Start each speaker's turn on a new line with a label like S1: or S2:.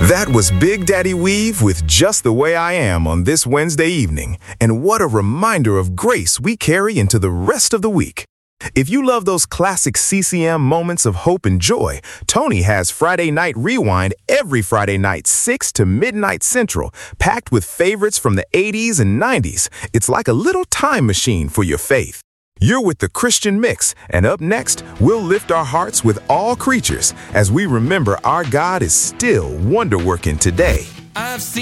S1: That was Big Daddy Weave with Just the Way I Am on this Wednesday evening. And what a reminder of grace we carry into the rest of the week. If you love those classic CCM moments of hope and joy, Tony has Friday Night Rewind every Friday night, 6 to midnight Central, packed with favorites from the 80s and 90s. It's like a little time machine for your faith. You're with the Christian Mix, and up next, we'll lift our hearts with all creatures as we remember our God is still wonder-working today.
S2: I've seen